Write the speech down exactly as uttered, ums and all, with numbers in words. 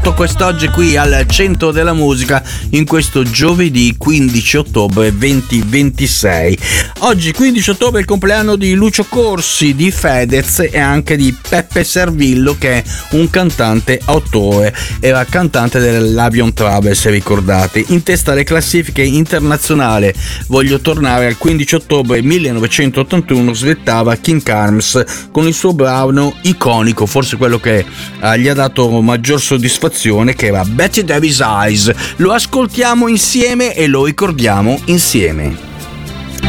tutto quest'oggi qui al Centro della Musica in questo giovedì quindici ottobre duemilaventisei. Oggi quindici ottobre è il compleanno di Lucio Corsi, di Fedez e anche di Peppe Servillo, che è un cantante autore, era cantante dell'Avion Travel, se ricordate. In testa alle classifiche internazionali voglio tornare al quindici ottobre millenovecentottantuno, svettava King Carnes con il suo brano iconico, forse quello che eh, gli ha dato maggior soddisfazione, che era Betty Davis Eyes. Lo ascoltiamo insieme e lo ricordiamo insieme.